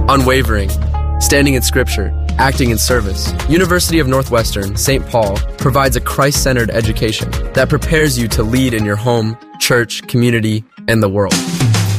unwavering, standing in Scripture, acting in service. University of Northwestern, St. Paul, provides a Christ-centered education that prepares you to lead in your home, church, community, and the world.